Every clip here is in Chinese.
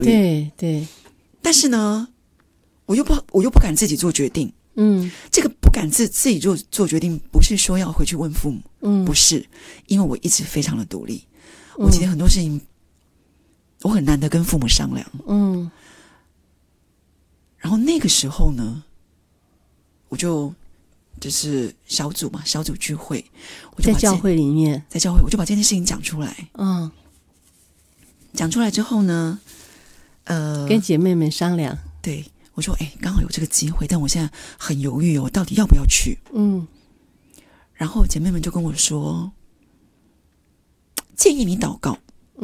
对对， 但是呢，我又不敢自己做决定。这个不敢自己做决定，不是说要回去问父母，不是，因为我一直非常的独立。我记得很多事情，我很难得跟父母商量。然后那个时候呢，我就是小组嘛，小组聚会，我就在教会里面， 在教会我就把这件事情讲出来。讲出来之后呢， 跟姐妹们商量。 对，我说刚好有这个机会，但我现在很犹豫，我到底要不要去。然后姐妹们就跟我说，建议你祷告。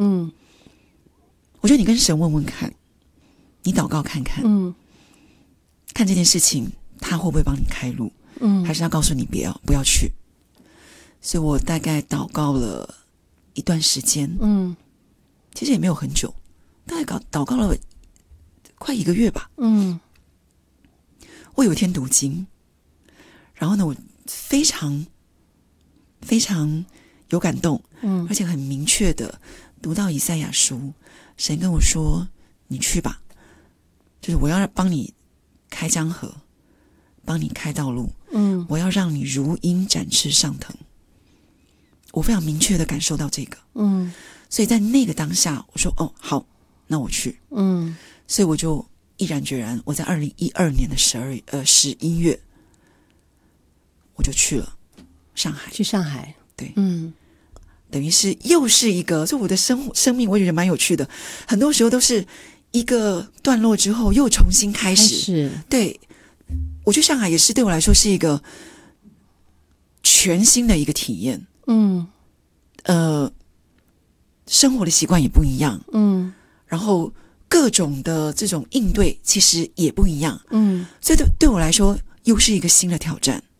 我觉得你跟神问问看，你祷告看看，看这件事情他会不会帮你开路，还是他告诉你不要去。所以我大概祷告了一段时间，其实也没有很久，大概祷告了快1个月吧。我有一天读经，然后呢，我非常非常有感动，而且很明确的读到以赛亚书，神跟我说：“你去吧，就是我要帮你开江河，帮你开道路，我要让你如鹰展翅上腾。”我非常明确的感受到这个，所以在那个当下，我说：“哦，好，那我去。”所以我就毅然决然，我在2012年的11月，我就去了上海。 去上海， 对，等于是又是一个，就我的生命，我觉得蛮有趣的。很多时候都是一个段落之后，又重新开始。对，我去上海也是对我来说是一个全新的一个体验。生活的习惯也不一样。然后各种的这种应对其实也不一样。所以对我来说又是一个新的挑战。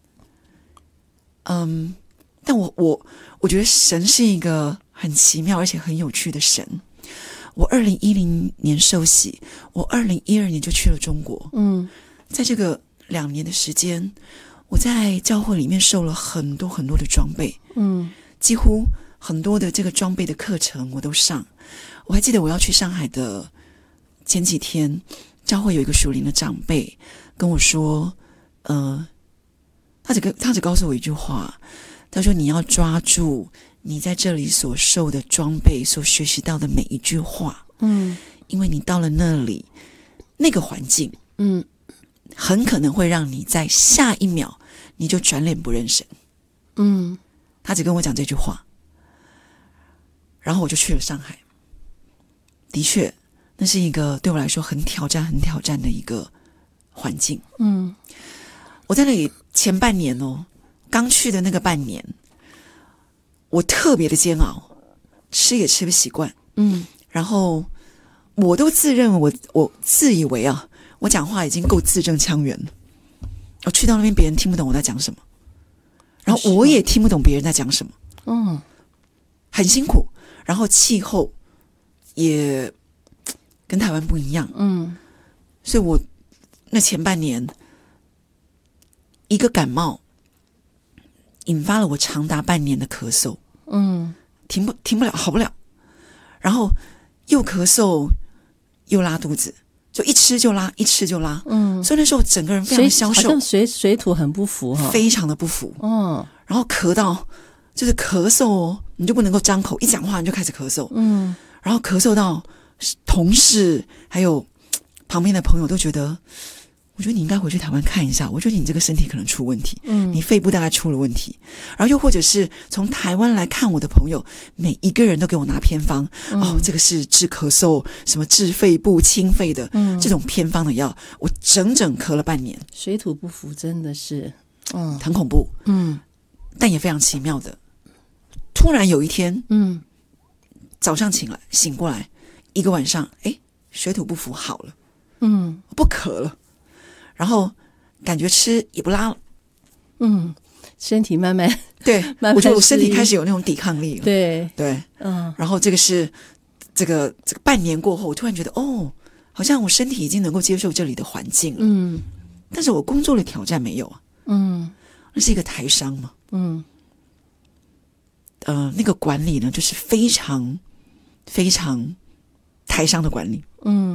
但我觉得神是一个很奇妙而且很有趣的神。我2010年受洗，我2012年就去了中国。在这个2年的时间，我在教会里面受了很多很多的装备。几乎很多的这个装备的课程我都上。我还记得我要去上海的前几天，教会有一个属灵的长辈跟我说，他只告诉我一句话，他说：“你要抓住你在这里所受的装备，所学习到的每一句话。因为你到了那里，那个环境，很可能会让你在下一秒你就转脸不认神。”他只跟我讲这句话，然后我就去了上海。的确，那是一个对我来说很挑战的一个环境。我在那里前半年刚去的那个半年，我特别的煎熬，吃也吃不习惯。然后我都自认为我自以为我讲话已经够字正腔圆了。我去到那边，别人听不懂我在讲什么，然后我也听不懂别人在讲什么。很辛苦，然后气候也跟台湾不一样。所以我那前半年一个感冒引发了我长达半年的咳嗽。停不了，好不了，然后又咳嗽又拉肚子，就一吃就拉。所以那时候整个人非常消瘦， 好像水土很不服非常的不服。然后咳到就是咳嗽你就不能够张口，一讲话你就开始咳嗽。然后咳嗽到同事还有旁边的朋友都觉得，我觉得你应该回去台湾看一下，我觉得你这个身体可能出问题。你肺部大概出了问题。然后又或者是从台湾来看我的朋友，每一个人都给我拿偏方。这个是治咳嗽，什么治肺部清肺的，这种偏方的药，我整整咳了半年。 水土不服真的是很恐怖。但也非常奇妙的，突然有一天早上醒过来，一个晚上水土不服好了。不咳了，然后感觉吃也不拉了。 身体慢慢对，我觉得我身体开始有那种抵抗力了。 对， 然后这个半年过后，我突然觉得好像我身体已经能够接受这里的环境了。但是我工作的挑战没有啊。那是一个台商嘛。那个管理呢，就是非常非常台商的管理。